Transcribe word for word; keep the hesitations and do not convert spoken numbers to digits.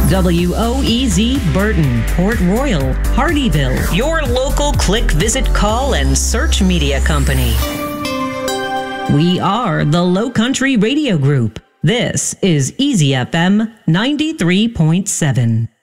W O E Z Burton, Port Royal, Hardyville. Your local click, visit, call, and search media company. We are the Low Country Radio Group. This is Easy F M ninety-three point seven.